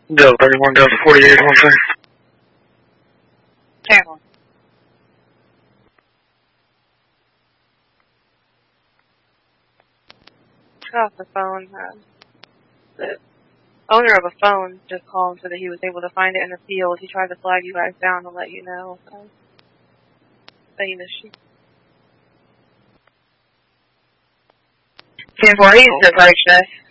Delta 31, Delta 48, 1 second. Careful. Off the phone. The owner of a phone just called so that he was able to find it in the field. He tried to flag you guys down to let you know. So he missed you. 10-4, he's the approach us.